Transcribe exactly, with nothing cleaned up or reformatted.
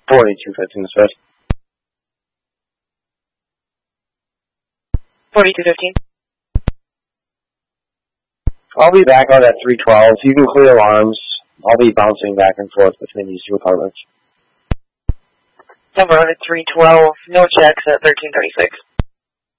forty-two fifteen, sir. forty-two fifteen. I'll be back out at three twelve. You can clear alarms. I'll be bouncing back and forth between these two apartments. Number one at three twelve. No checks at thirteen thirty-six.